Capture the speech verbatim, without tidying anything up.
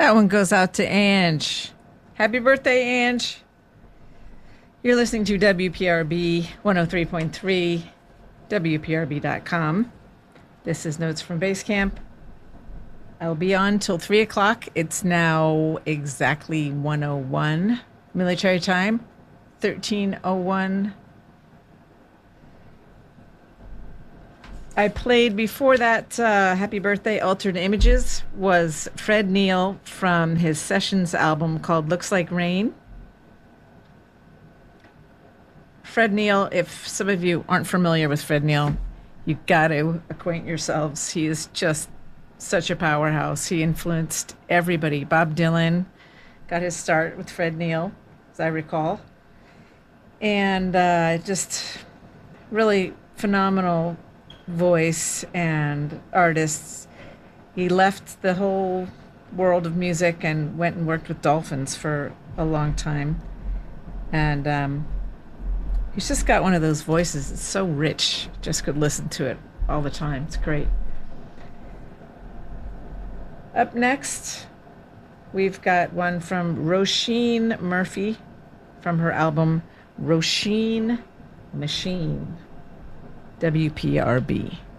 That one goes out to Ange. Happy birthday, Ange. You're listening to W P R B one oh three point three, W P R B dot com. This is Notes from Base Camp. I'll be on till three o'clock. It's now exactly one oh one military time, thirteen oh one. I played before that uh, Happy Birthday Altered Images was Fred Neil from his Sessions album called Looks Like Rain. Fred Neil, if some of you aren't familiar with Fred Neil, you got to acquaint yourselves. He is just such a powerhouse. He influenced everybody. Bob Dylan got his start with Fred Neil, as I recall. And uh, just really phenomenal voice and artists. He left the whole world of music and went and worked with dolphins for a long time. And um, he's just got one of those voices. It's so rich. Just could listen to it all the time. It's great. Up next, we've got one from Roisin Murphy from her album Roisin Machine. W P R B.